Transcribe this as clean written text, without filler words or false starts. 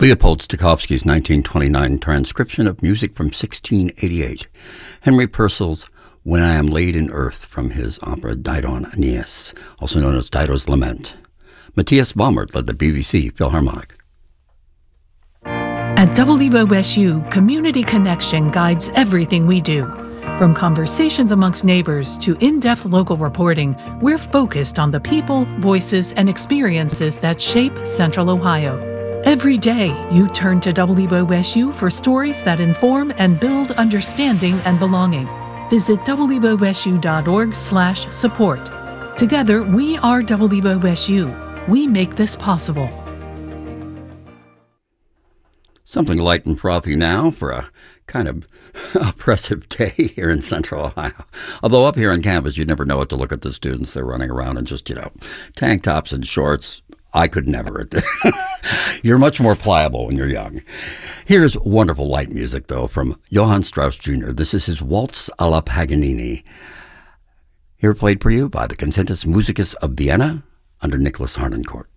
Leopold Stokowski's 1929 transcription of music from 1688. Henry Purcell's When I Am Laid in Earth from his opera Dido Aeneas, also known as Dido's Lament. Matthias Baumert led the BBC Philharmonic. At WOSU, Community Connection guides everything we do. From conversations amongst neighbors to in-depth local reporting, we're focused on the people, voices, and experiences that shape Central Ohio. Every day, you turn to WOSU for stories that inform and build understanding and belonging. Visit wosu.org/support. Together, we are WOSU. We make this possible. Something light and frothy now for a kind of oppressive day here in Central Ohio. Although up here on campus, you never know what to look at the students. They're running around in just, tank tops and shorts. I could never. You're much more pliable when you're young. Here's wonderful light music, though, from Johann Strauss Jr. This is his Waltz alla Paganini. Here played for you by the Concertus Musicus of Vienna under Nicholas Harnoncourt.